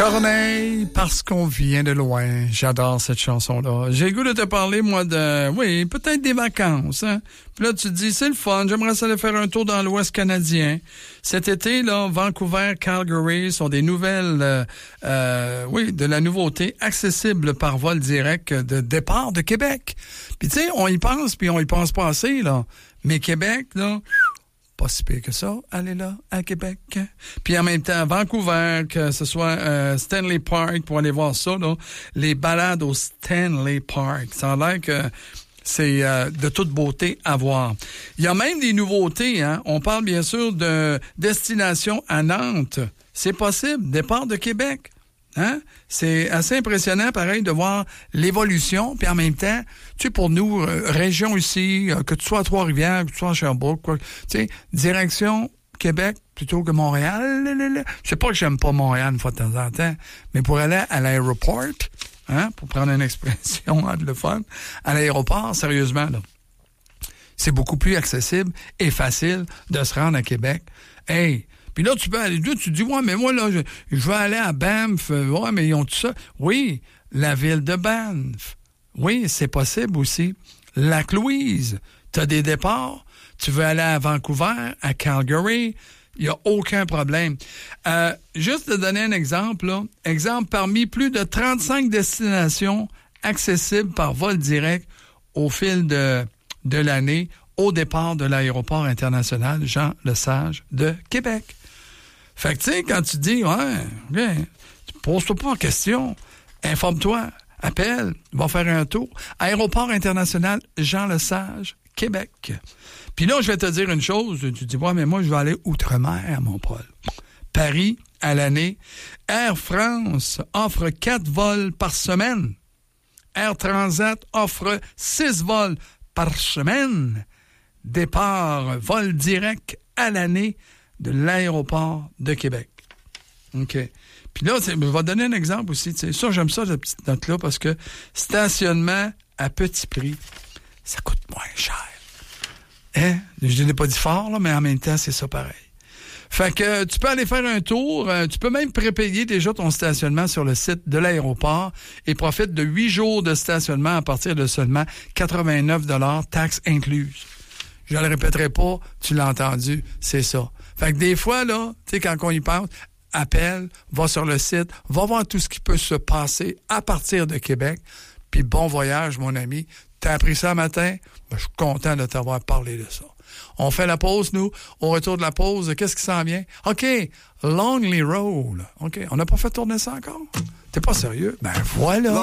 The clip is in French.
Corneille, parce qu'on vient de loin. J'adore cette chanson-là. J'ai le goût de te parler, moi, oui, peut-être des vacances, hein. Puis là, tu te dis, c'est le fun, j'aimerais ça aller faire un tour dans l'Ouest canadien. Cet été, là, Vancouver, Calgary sont des nouvelles, de la nouveauté accessible par vol direct de départ de Québec. Puis tu sais, on y pense, puis on y pense pas assez, là. Mais Québec, là, pas si pire que ça, aller là, à Québec. Puis en même temps, Vancouver, que ce soit Stanley Park, pour aller voir ça, là, les balades au Stanley Park. Ça a l'air que c'est de toute beauté à voir. Il y a même des nouveautés, hein. On parle bien sûr de destination à Nantes. C'est possible, départ de Québec. Hein? C'est assez impressionnant, pareil, de voir l'évolution, puis en même temps, tu sais, pour nous, région ici, que tu sois à Trois-Rivières, que tu sois à Sherbrooke, quoi, tu sais, direction Québec plutôt que Montréal. Je sais pas que j'aime pas Montréal une fois de temps en temps, mais pour aller à l'aéroport, hein, pour prendre une expression anglophone, à l'aéroport, sérieusement, là, c'est beaucoup plus accessible et facile de se rendre à Québec. Hey! Puis là, tu peux aller là, tu te dis, ouais, mais moi, là, je vais aller à Banff. Ouais, mais ils ont tout ça. Oui, la ville de Banff. Oui, c'est possible aussi. Lac-Louise, tu as des départs. Tu veux aller à Vancouver, à Calgary. Il n'y a aucun problème. Juste te donner un exemple, là. Exemple, parmi plus de 35 destinations accessibles par vol direct au fil de l'année, au départ de l'aéroport international Jean-Lesage de Québec. Fait que, tu sais, quand tu dis, ouais, pose-toi pas en question, informe-toi, appelle, va faire un tour. Aéroport international Jean-Lesage, Québec. Puis là, je vais te dire une chose, tu dis, ouais, mais moi, je vais aller outre-mer, mon Paul. Paris, à l'année. Air France offre 4 vols par semaine. Air Transat offre 6 vols par semaine. Départ, vol direct à l'année de l'aéroport de Québec. OK. Puis là, je vais donner un exemple aussi. Ça, j'aime ça, cette petite note-là, parce que stationnement à petit prix, ça coûte moins cher. Hein? Je ne l'ai pas dit fort, là, mais en même temps, c'est ça pareil. Fait que tu peux aller faire un tour. Tu peux même prépayer déjà ton stationnement sur le site de l'aéroport et profite de 8 jours de stationnement à partir de seulement 89 $, taxes incluses. Je le répéterai pas, tu l'as entendu, c'est ça. Fait que des fois, là, tu sais, quand on y pense, appelle, va sur le site, va voir tout ce qui peut se passer à partir de Québec. Puis bon voyage, mon ami. T'as appris ça matin? Ben, je suis content de t'avoir parlé de ça. On fait la pause, nous. Au retour de la pause, qu'est-ce qui s'en vient? OK, Lonely Road. OK, on n'a pas fait tourner ça encore? T'es pas sérieux? Ben voilà.